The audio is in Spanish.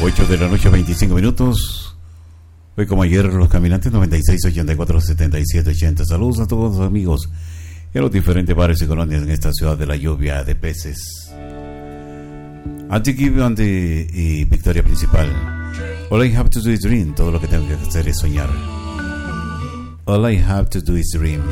8 de la noche, 25 minutos. Hoy como ayer, los caminantes 96, 84, 77, 80. Saludos a todos los amigos y a los diferentes bares y colonias en esta ciudad de la lluvia de peces. Antigiband y Victoria Principal. All I have to do is dream. Todo lo que tengo que hacer es soñar. All I have to do is dream.